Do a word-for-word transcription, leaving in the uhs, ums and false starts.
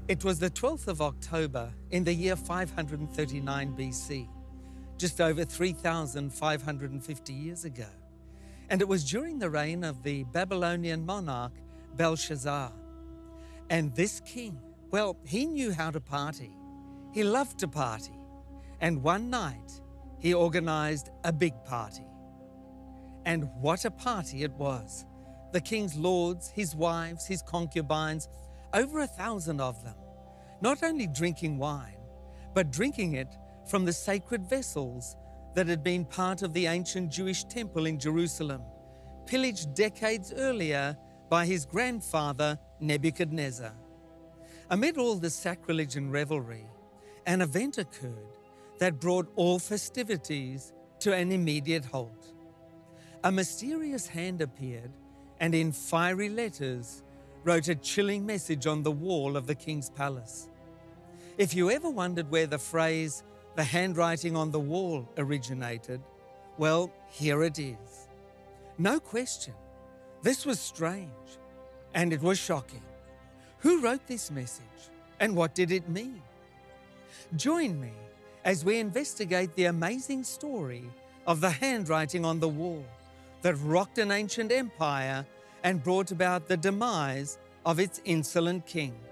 It was the twelfth of October in the year five hundred thirty-nine B C, just over three thousand five hundred fifty years ago. And it was during the reign of the Babylonian monarch Belshazzar. And this king, well, he knew how to party. He loved to party. And one night, he organized a big party. And what a party it was. The king's lords, his wives, his concubines, over a thousand of them, not only drinking wine, but drinking it from the sacred vessels that had been part of the ancient Jewish temple in Jerusalem, pillaged decades earlier by his grandfather Nebuchadnezzar. Amid all the sacrilege and revelry, an event occurred that brought all festivities to an immediate halt. A mysterious hand appeared and in fiery letters wrote a chilling message on the wall of the king's palace. If you ever wondered where the phrase, the handwriting on the wall, originated, well, here it is. No question, this was strange and it was shocking. Who wrote this message and what did it mean? Join me as we investigate the amazing story of the handwriting on the wall that rocked an ancient empire and brought about the demise of its insolent king.